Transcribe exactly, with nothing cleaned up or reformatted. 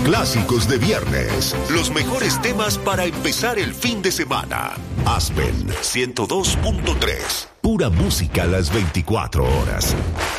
Clásicos de viernes. Los mejores temas para empezar el fin de semana. Aspen ciento dos punto tres. Pura música a las veinticuatro horas.